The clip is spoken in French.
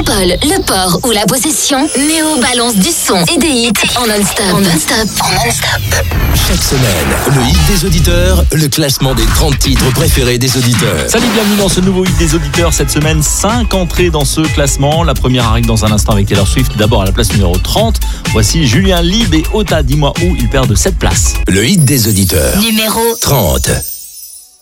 métropole, le port ou la possession, Néo balance du son et des hits en non-stop. Chaque semaine, le hit des auditeurs, le classement des 30 titres préférés des auditeurs. Salut, bienvenue dans ce nouveau hit des auditeurs. Cette semaine, 5 entrées dans ce classement. La première arrive dans un instant avec Taylor Swift. D'abord à la place numéro 30. Voici Julien Lib et Ota, dis-moi où, il perd de 7 places. Le hit des auditeurs. Numéro 30.